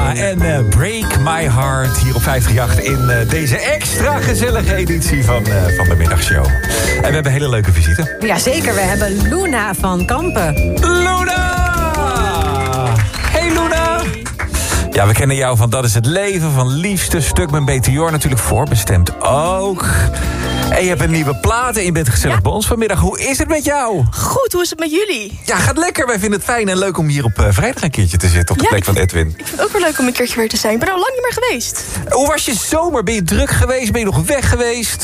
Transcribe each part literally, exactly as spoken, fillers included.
Luna en uh, Break My Heart hier op vijfhonderdachttien in uh, deze extra gezellige editie van, uh, van de middagshow. En we hebben een hele leuke visite. Jazeker, we hebben Luna van Kampen. Luna! Hey Luna! Ja, we kennen jou van Dat is het Leven, van Liefste, Stuk met Meteor natuurlijk voorbestemd ook. En je hebt een nieuwe plaat en je bent gezellig ja. bij ons vanmiddag. Hoe is het met jou? Goed, hoe is het met jullie? Ja, gaat lekker. Wij vinden het fijn en leuk om hier op uh, vrijdag een keertje te zitten op de ja, plek van Edwin. Ik vind het ook wel leuk om een keertje weer te zijn. Ik ben er al lang niet meer geweest. Hoe was je zomer? Ben je druk geweest? Ben je nog weg geweest?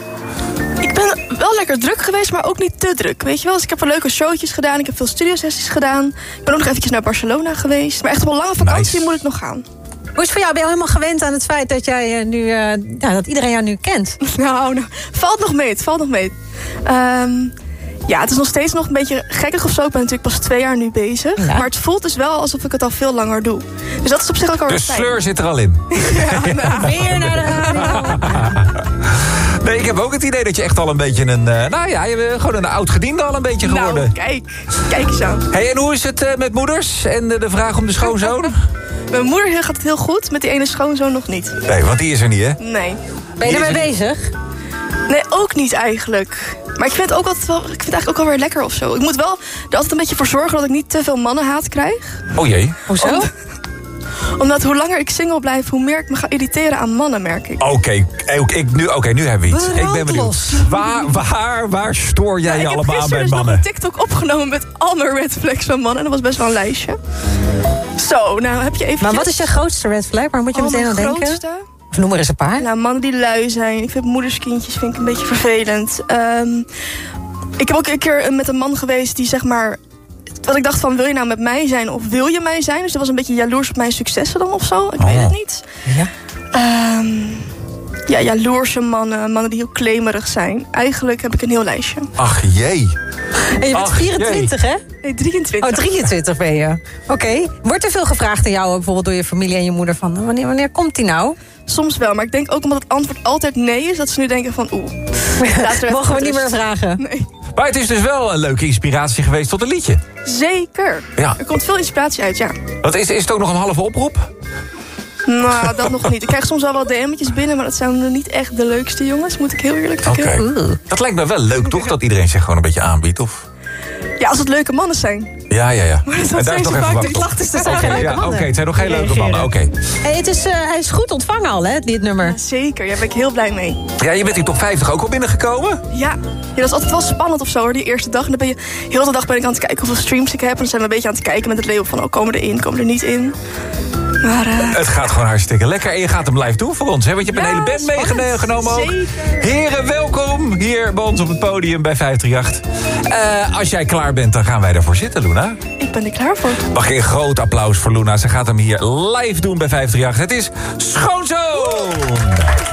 Ik ben wel lekker druk geweest, maar ook niet te druk. Weet je wel, dus ik heb wel leuke showtjes gedaan. Ik heb veel studiosessies gedaan. Ik ben ook nog eventjes naar Barcelona geweest. Maar echt op een lange vakantie nice. moet ik nog gaan. Hoe is het voor jou? Ben je al helemaal gewend aan het feit dat, jij uh, nu, uh, ja, dat iedereen jou nu kent? Nou, nou, valt nog mee. Het valt nog mee. Um, ja, het is nog steeds nog een beetje gekkig of zo. Ik ben natuurlijk pas twee jaar nu bezig. Ja. Maar het voelt dus wel alsof ik het al veel langer doe. Dus dat is op zich ook al de weer fijn. De sleur zit er al in. Ja, nou. Weer naar de radio. Nee, ik heb ook het idee dat je echt al een beetje een... Uh, nou ja, je bent gewoon een oud-gediende al een beetje geworden. Nou, kijk. Kijk eens aan. Hey, en hoe is het uh, met moeders? En uh, de vraag om de schoonzoon? Mijn moeder gaat het heel goed, met die ene schoonzoon nog niet. Nee, want die is er niet, hè? Nee. Ben je ermee bezig? Nee, ook niet eigenlijk. Maar ik vind het ook altijd wel, ik vind het eigenlijk ook wel weer lekker of zo. Ik moet wel er altijd een beetje voor zorgen dat ik niet te veel mannenhaat krijg. Oh jee. Hoezo? Om, omdat hoe langer ik single blijf, hoe meer ik me ga irriteren aan mannen, merk ik. Oké, okay. okay, nu, okay, nu hebben we iets. Brand ik ben benieuwd. Waar, waar, waar stoor jij ja, je allemaal aan bij dus mannen? Ik heb gisteren nog een TikTok opgenomen met al mijn red flags van mannen. En dat was best wel een lijstje. Zo, nou heb je even. Maar wat is je grootste red flag? Waar moet je oh, meteen aan denken? Grootste? Of noem er eens een paar. Nou, mannen die lui zijn. Ik vind moederskindjes vind ik een beetje vervelend. Um, ik heb ook een keer met een man geweest die zeg maar... Wat ik dacht van, wil je nou met mij zijn of wil je mij zijn? Dus dat was een beetje jaloers op mijn successen dan of zo. Ik oh. weet het niet. Ja. Um, ja, jaloerse mannen. Mannen die heel claimerig zijn. Eigenlijk heb ik een heel lijstje. Ach jee. En je bent Ach, vierentwintig, jee. hè? Nee, drieëntwintig. Oh, drieëntwintig ben je. Oké. Okay. Wordt er veel gevraagd aan jou, bijvoorbeeld door je familie en je moeder... van wanneer, wanneer komt die nou? Soms wel, maar ik denk ook omdat het antwoord altijd nee is... dat ze nu denken van oeh. Mogen we niet meer vragen? Nee. Maar het is dus wel een leuke inspiratie geweest tot een liedje. Zeker. Ja. Er komt veel inspiratie uit, ja. Wat is, is het ook nog een halve oproep? Nou, dat nog niet. Ik krijg soms wel wat D M'tjes binnen... maar dat zijn niet echt de leukste jongens, moet ik heel eerlijk toegeven. Okay. Dat lijkt me wel leuk, toch? Dat iedereen zich gewoon een beetje aanbiedt, of... Ja, als het leuke mannen zijn. Ja, ja, ja. Maar dat zijn zo vaak de klachten. Het zijn geen leuke ja, mannen. Oké, okay, het zijn nog geen leuke mannen, oké. Okay. Hey, het is, uh, hij is goed ontvangen al, hè, dit nummer. Ja, zeker, daar ben ik heel blij mee. Ja, je bent in top vijftig ook al binnengekomen? Ja. ja, dat is altijd wel spannend of zo, hoor, die eerste dag. En dan ben je, heel de dag ben ik aan het kijken hoeveel streams ik heb. En dan zijn we een beetje aan het kijken met het label van... oh, komen er in, komen er niet in. Maar, uh... het gaat gewoon hartstikke lekker. En je gaat hem live doen voor ons, hè? Want je hebt ja, een hele band meegenomen ook. Zeker. Heren, welkom hier bij ons op het podium bij vijfhonderdachttien. Uh, als jij klaar bent, dan gaan wij daarvoor zitten, Luna. Ik ben er klaar voor. Mag je een groot applaus voor Luna. Ze gaat hem hier live doen bij vijfhonderdachttien. Het is Schoonzoon!